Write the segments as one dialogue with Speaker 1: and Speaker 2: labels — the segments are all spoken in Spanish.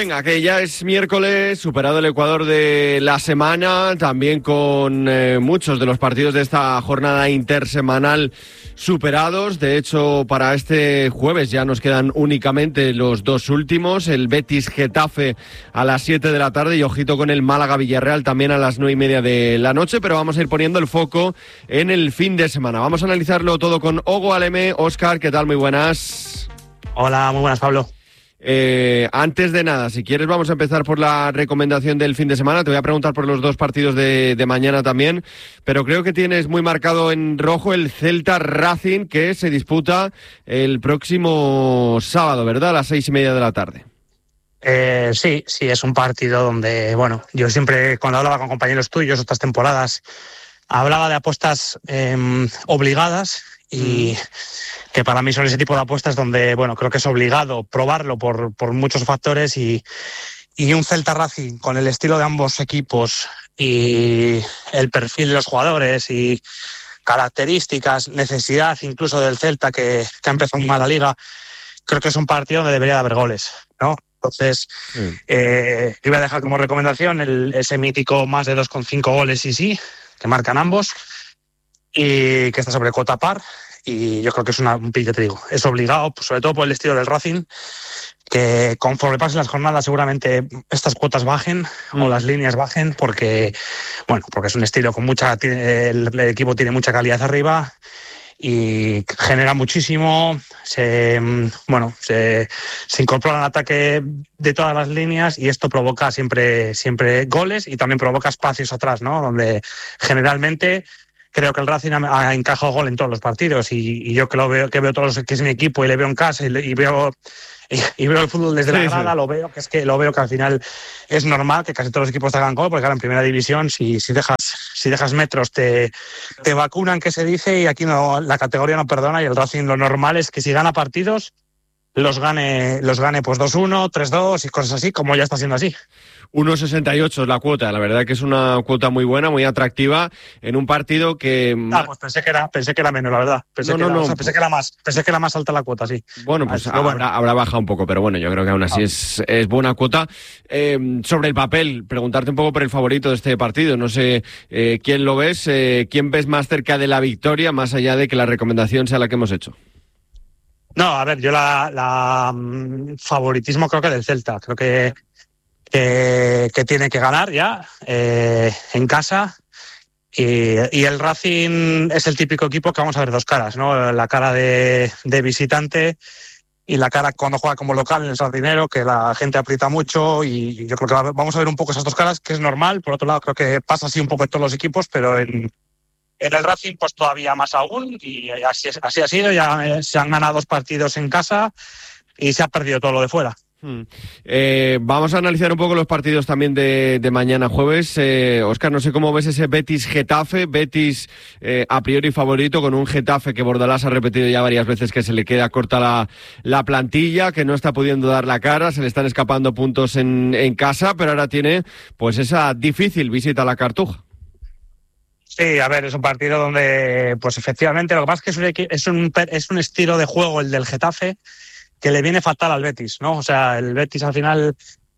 Speaker 1: Venga, que ya es miércoles, superado el Ecuador de la semana, también con muchos de los partidos de esta jornada intersemanal superados. De hecho, para este jueves ya nos quedan únicamente los dos últimos, el Betis-Getafe a las 7 de la tarde y ojito con el Málaga-Villarreal también a las 9:30 de la noche, pero vamos a ir poniendo el foco en el fin de semana. Vamos a analizarlo todo con Ogo Aleme. Óscar, ¿qué tal? Muy buenas.
Speaker 2: Hola, muy buenas, Pablo.
Speaker 1: Antes de nada, si quieres vamos a empezar por la recomendación del fin de semana. Te voy a preguntar por los dos partidos de mañana también, pero creo que tienes muy marcado en rojo el Celta Racing, que se disputa el próximo sábado, ¿verdad? A las 6:30 de la tarde.
Speaker 2: Sí, es un partido donde, bueno, yo siempre cuando hablaba con compañeros tuyos otras temporadas hablaba de apuestas obligadas y que para mí son ese tipo de apuestas donde, bueno, creo que es obligado probarlo por muchos factores y un Celta Racing con el estilo de ambos equipos y el perfil de los jugadores y características, necesidad incluso del Celta que ha empezado mal la liga, creo que es un partido donde debería haber goles, ¿no? Entonces, iba a dejar como recomendación ese mítico más de 2,5 goles sí, que marcan ambos y que está sobre cuota par. Y yo creo que es un pick, ya te digo, es obligado, sobre todo por el estilo del Racing, que conforme pasen las jornadas seguramente estas cuotas bajen o las líneas bajen porque es un estilo con el equipo tiene mucha calidad arriba y genera muchísimo, se incorpora al ataque de todas las líneas y esto provoca siempre goles y también provoca espacios atrás, ¿no? Donde generalmente creo que el Racing ha encajado gol en todos los partidos y yo que veo todos los que es mi equipo y le veo en casa y veo el fútbol desde la grada, lo veo que al final es normal que casi todos los equipos te hagan gol, porque ahora en primera división si dejas metros te vacunan, que se dice, y aquí no, la categoría no perdona, y el Racing lo normal es que si gana partidos los gane pues 2-1, 3-2 y cosas así, como ya está siendo así.
Speaker 1: 1,68 es la cuota, la verdad que es una cuota muy buena, muy atractiva en un partido que...
Speaker 2: pues pensé que era menos, la verdad. Pensé que era más alta la cuota, sí.
Speaker 1: Bueno, pues habrá bajado un poco, pero bueno, yo creo que aún así es buena cuota. Sobre el papel, preguntarte un poco por el favorito de este partido. No sé quién lo ves, quién ves más cerca de la victoria, más allá de que la recomendación sea la que hemos hecho.
Speaker 2: No, a ver, yo la favoritismo creo que del Celta. Creo que tiene que ganar ya en casa y el Racing es el típico equipo que vamos a ver dos caras, ¿no? La cara de visitante y la cara cuando juega como local en el Sardinero, que la gente aprieta mucho, y yo creo que vamos a ver un poco esas dos caras, que es normal. Por otro lado, creo que pasa así un poco en todos los equipos, pero en el Racing pues todavía más aún, y así ha sido. Ya se han ganado 2 partidos en casa y se ha perdido todo lo de fuera.
Speaker 1: Vamos a analizar un poco los partidos también de mañana jueves. Óscar, no sé cómo ves ese Betis-Getafe. Betis a priori favorito, con un Getafe que Bordalás ha repetido ya varias veces que se le queda corta la plantilla, que no está pudiendo dar la cara, se le están escapando puntos en casa, pero ahora tiene pues esa difícil visita a la Cartuja.
Speaker 2: Sí, a ver, es un partido donde, pues efectivamente, lo que pasa es que es un estilo de juego, el del Getafe, que le viene fatal al Betis, ¿no? O sea, el Betis al final,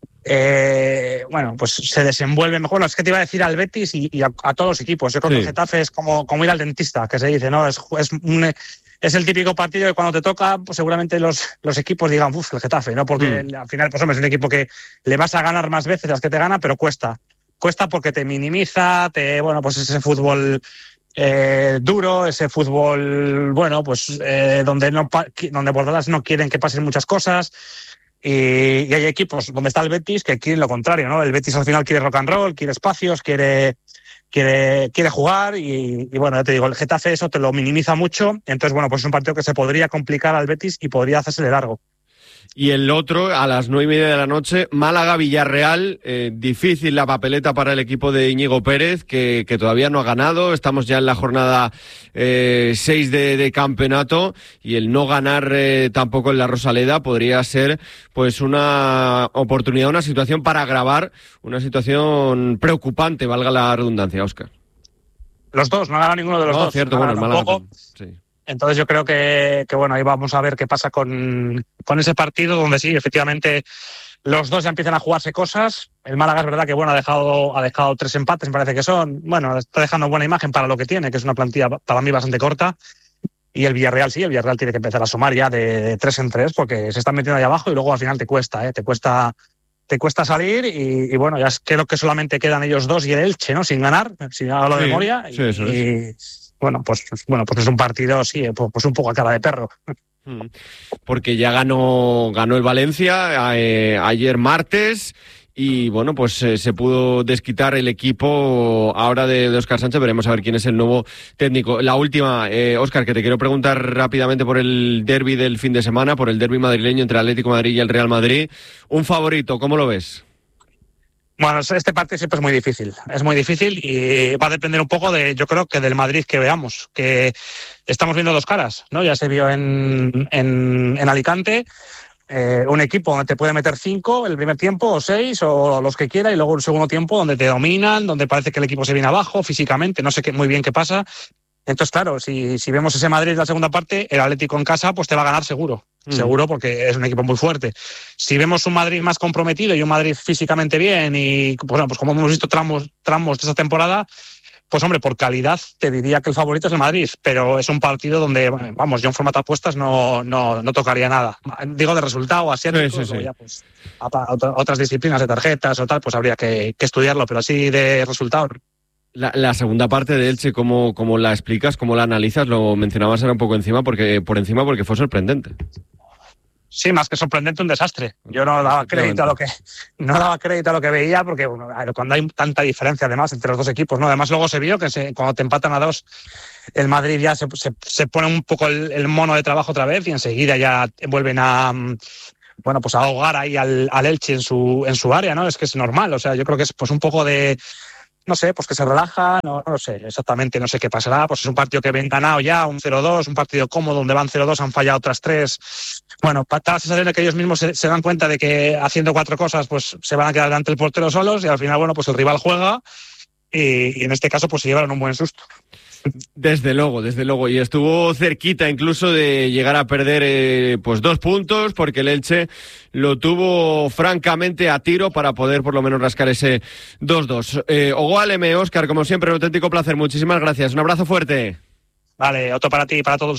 Speaker 2: pues se desenvuelve mejor. Bueno, es que te iba a decir al Betis y a todos los equipos. Yo creo que el Getafe es como ir al dentista, que se dice, ¿no? Es el típico partido que cuando te toca, pues seguramente los equipos digan, el Getafe, ¿no? Porque al final, pues hombre, es un equipo que le vas a ganar más veces las que te gana, pero cuesta porque te minimiza, pues ese fútbol duro, ese fútbol, donde Bordalás no quieren que pasen muchas cosas, y hay equipos donde está el Betis que quieren lo contrario, ¿no? El Betis al final quiere rock and roll, quiere espacios, quiere jugar y ya te digo, el Getafe eso te lo minimiza mucho. Entonces, pues es un partido que se podría complicar al Betis y podría hacerse de largo.
Speaker 1: Y el otro, a las 9:30 de la noche, Málaga-Villarreal. Difícil la papeleta para el equipo de Íñigo Pérez, que todavía no ha ganado. Estamos ya en la jornada 6 de campeonato, y el no ganar tampoco en la Rosaleda podría ser pues una oportunidad, una situación para agravar, una situación preocupante, valga la redundancia, Óscar.
Speaker 2: Los dos, no ha ganado ninguno de los dos.
Speaker 1: Cierto, el Málaga. Sí.
Speaker 2: Entonces yo creo que ahí vamos a ver qué pasa con ese partido, donde sí, efectivamente los dos ya empiezan a jugarse cosas. El Málaga es verdad que bueno, ha dejado 3 empates, me parece que son. Bueno, está dejando buena imagen para lo que tiene, que es una plantilla para mí bastante corta. Y el Villarreal sí, el Villarreal tiene que empezar a sumar ya de 3 en 3 porque se están metiendo ahí abajo y luego al final te cuesta salir y bueno, ya creo que solamente quedan ellos dos y el Elche, ¿no? Sin ganar, si me hago de memoria.
Speaker 1: Sí, eso es.
Speaker 2: Bueno, pues es un partido, sí, pues un poco a cara de perro.
Speaker 1: Porque ya ganó el Valencia ayer martes y bueno, pues se pudo desquitar el equipo ahora de Óscar Sánchez. Veremos a ver quién es el nuevo técnico. La última, Óscar, que te quiero preguntar rápidamente por el derbi del fin de semana, por el derbi madrileño entre el Atlético de Madrid y el Real Madrid. Un favorito, ¿cómo lo ves?
Speaker 2: Bueno, este partido siempre es muy difícil y va a depender un poco yo creo que del Madrid que veamos, que estamos viendo dos caras, ¿no? Ya se vio en Alicante, un equipo donde te puede meter 5 el primer tiempo o 6 o los que quiera y luego un segundo tiempo donde te dominan, donde parece que el equipo se viene abajo físicamente, no sé muy bien qué pasa. Entonces, claro, si vemos ese Madrid en la segunda parte, el Atlético en casa pues te va a ganar seguro. Seguro, porque es un equipo muy fuerte. Si vemos un Madrid más comprometido y un Madrid físicamente bien y bueno, pues como hemos visto tramos de esta temporada, pues hombre, por calidad te diría que el favorito es el Madrid, pero es un partido donde, vamos, yo en formato apuestas no tocaría nada. Digo de resultado asiático,
Speaker 1: sí.
Speaker 2: ya pues otras disciplinas de tarjetas o tal, pues habría que estudiarlo, pero así de resultado.
Speaker 1: La segunda parte de Elche, ¿cómo la explicas? ¿Cómo la analizas? Lo mencionabas ahora un poco por encima porque fue sorprendente.
Speaker 2: Sí, más que sorprendente, un desastre. Yo no daba crédito a lo que veía porque bueno, cuando hay tanta diferencia además entre los dos equipos, ¿no? Además luego se vio que cuando te empatan a 2 el Madrid ya se pone un poco el mono de trabajo otra vez y enseguida ya vuelven a pues a ahogar ahí al Elche en su área, ¿no? Es que es normal, o sea, yo creo que es pues un poco de no sé, pues que se relaja, no sé exactamente, no sé qué pasará, pues es un partido que ven ganado ya, un 0-2, un partido cómodo donde van 0-2, han fallado otras 3, bueno, da la sensación de que ellos mismos se dan cuenta de que haciendo 4 cosas pues se van a quedar delante del portero solos y al final, bueno, pues el rival juega y en este caso pues se llevaron un buen susto.
Speaker 1: Desde luego, y estuvo cerquita incluso de llegar a perder pues 2 puntos, porque el Elche lo tuvo francamente a tiro para poder por lo menos rascar ese 2-2. Ogoaleme, Óscar, como siempre, un auténtico placer, muchísimas gracias, un abrazo fuerte.
Speaker 2: Vale, otro para ti y para todos.